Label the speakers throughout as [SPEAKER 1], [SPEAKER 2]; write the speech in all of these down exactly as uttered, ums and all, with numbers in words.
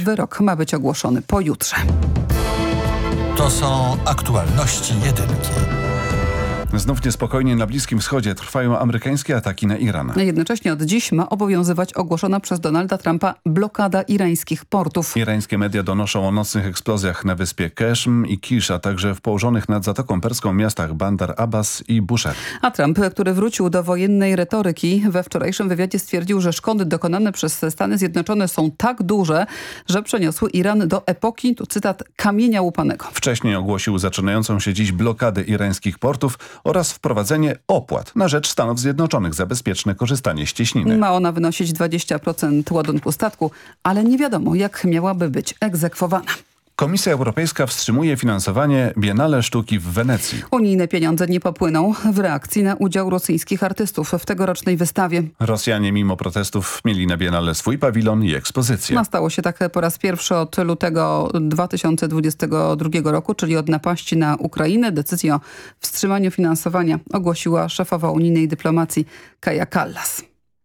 [SPEAKER 1] Wyrok ma być ogłoszony pojutrze.
[SPEAKER 2] To są aktualności jedynki.
[SPEAKER 3] Znów niespokojnie na Bliskim Wschodzie trwają amerykańskie ataki na Iran.
[SPEAKER 1] Jednocześnie od dziś ma obowiązywać ogłoszona przez Donalda Trumpa blokada irańskich portów.
[SPEAKER 3] Irańskie media donoszą o nocnych eksplozjach na wyspie Keshm i Kish, a także w położonych nad Zatoką Perską miastach Bandar Abbas i Bushehr.
[SPEAKER 1] A Trump, który wrócił do wojennej retoryki, we wczorajszym wywiadzie stwierdził, że szkody dokonane przez Stany Zjednoczone są tak duże, że przeniosły Iran do epoki, tu cytat, kamienia łupanego.
[SPEAKER 3] Wcześniej ogłosił zaczynającą się dziś blokadę irańskich portów oraz wprowadzenie opłat na rzecz Stanów Zjednoczonych za bezpieczne korzystanie z cieśniny.
[SPEAKER 1] Ma ona wynosić dwadzieścia procent ładunku statku, ale nie wiadomo, jak miałaby być egzekwowana.
[SPEAKER 3] Komisja Europejska wstrzymuje finansowanie Biennale Sztuki w Wenecji.
[SPEAKER 1] Unijne pieniądze nie popłyną w reakcji na udział rosyjskich artystów w tegorocznej wystawie.
[SPEAKER 3] Rosjanie mimo protestów mieli na Biennale swój pawilon i ekspozycję.
[SPEAKER 1] No, stało się tak po raz pierwszy od lutego dwa tysiące dwudziestego drugiego roku, czyli od napaści na Ukrainę. Decyzję o wstrzymaniu finansowania ogłosiła szefowa unijnej dyplomacji Kaja Kallas.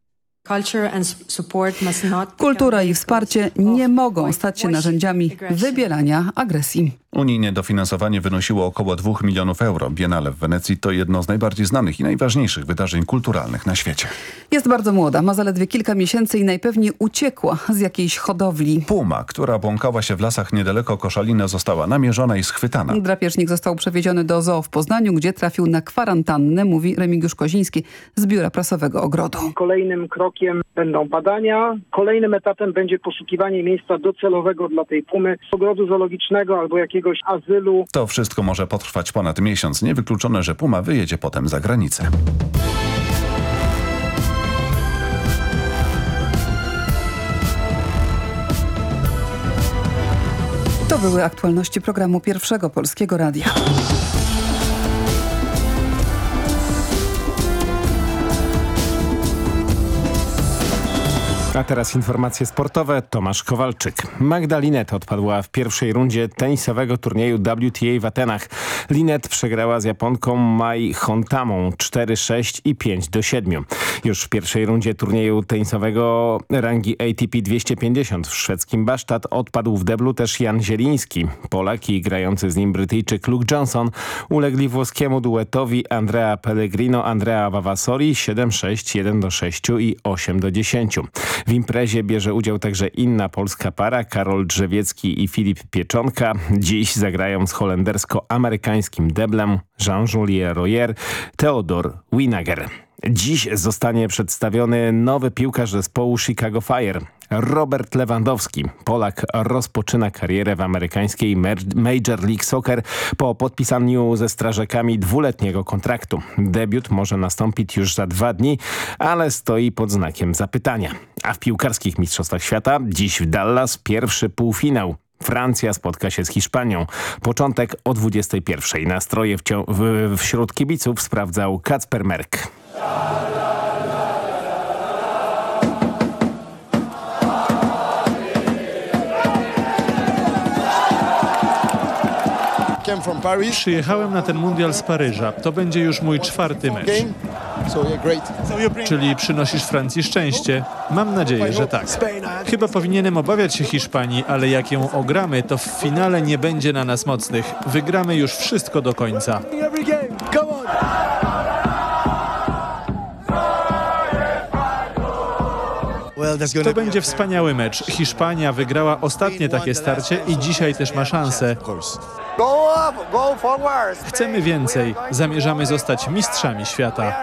[SPEAKER 1] Kultura i wsparcie nie mogą stać się narzędziami wybielania agresji.
[SPEAKER 3] Unijne dofinansowanie wynosiło około dwóch milionów euro. Biennale w Wenecji to jedno z najbardziej znanych i najważniejszych wydarzeń kulturalnych na świecie.
[SPEAKER 1] Jest bardzo młoda, ma zaledwie kilka miesięcy i najpewniej uciekła z jakiejś hodowli.
[SPEAKER 3] Puma, która błąkała się w lasach niedaleko Koszalina, została namierzona i schwytana.
[SPEAKER 1] Drapieżnik został przewieziony do zoo w Poznaniu, gdzie trafił na kwarantannę, mówi Remigiusz Koziński z Biura Prasowego Ogrodu.
[SPEAKER 4] Kolejnym krokiem będą badania. Kolejnym etapem będzie poszukiwanie miejsca docelowego dla tej pumy, ogrodu zoologicznego albo jakiegoś azylu.
[SPEAKER 3] To wszystko może potrwać ponad miesiąc. Niewykluczone, że puma wyjedzie potem za granicę.
[SPEAKER 1] To były aktualności programu Pierwszego Polskiego Radia.
[SPEAKER 5] A teraz informacje sportowe. Tomasz Kowalczyk. Magda Linette odpadła w pierwszej rundzie tenisowego turnieju W T A w Atenach. Linette przegrała z Japonką Mai Hontamą cztery sześć i pięć do siedmiu. Już w pierwszej rundzie turnieju tenisowego rangi A T P dwieście pięćdziesiąt w szwedzkim Bastad odpadł w deblu też Jan Zieliński. Polak i grający z nim Brytyjczyk Luke Johnson ulegli włoskiemu duetowi Andrea Pellegrino, Andrea Vavasori siedem sześć, jeden do sześciu i osiem do dziesięciu. W imprezie bierze udział także inna polska para, Karol Drzewiecki i Filip Pieczonka. Dziś zagrają z holendersko-amerykańskim deblem Jean-Julien Royer, Theodor Winager. Dziś zostanie przedstawiony nowy piłkarz zespołu Chicago Fire. Robert Lewandowski. Polak rozpoczyna karierę w amerykańskiej Major League Soccer po podpisaniu ze Strażakami dwuletniego kontraktu. Debiut może nastąpić już za dwa dni, ale stoi pod znakiem zapytania. A w piłkarskich mistrzostwach świata dziś w Dallas pierwszy półfinał. Francja spotka się z Hiszpanią. Początek o dwudziestej pierwszej. Nastroje wcią- w- wśród kibiców sprawdzał Kacper Merk.
[SPEAKER 6] Przyjechałem na ten mundial z Paryża. To będzie już mój czwarty mecz. Czyli przynosisz Francji szczęście? Mam nadzieję, że tak. Chyba powinienem obawiać się Hiszpanii, ale jak ją ogramy, to w finale nie będzie na nas mocnych. Wygramy już wszystko do końca. To będzie wspaniały mecz. Hiszpania wygrała ostatnie takie starcie i dzisiaj też ma szansę. Chcemy więcej. Zamierzamy zostać mistrzami świata.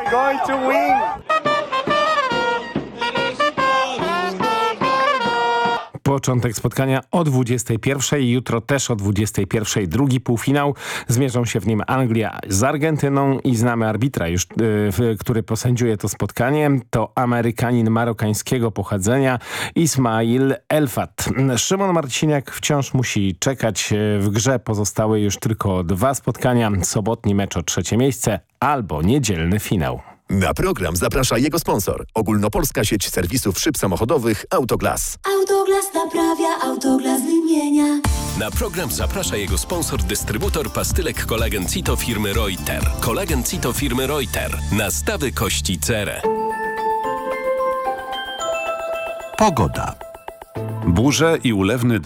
[SPEAKER 5] Początek spotkania o dwudziestej pierwszej. Jutro też o dwudziestej pierwszej. Drugi półfinał. Zmierzą się w nim Anglia z Argentyną i znamy arbitra już, yy, który posędziuje to spotkanie. To Amerykanin marokańskiego pochodzenia Ismail Elfat. Szymon Marciniak wciąż musi czekać. W grze pozostały już tylko dwa spotkania. Sobotni mecz o trzecie miejsce albo niedzielny finał.
[SPEAKER 7] Na program zaprasza jego sponsor. Ogólnopolska sieć serwisów szyb samochodowych Autoglas.
[SPEAKER 8] Autoglas naprawia, Autoglas wymienia.
[SPEAKER 9] Na program zaprasza jego sponsor, dystrybutor pastylek Kolagen Cito firmy Reuter. Kolagen Cito firmy Reuter. Nastawy kości cerę.
[SPEAKER 3] Pogoda. Burze i ulewny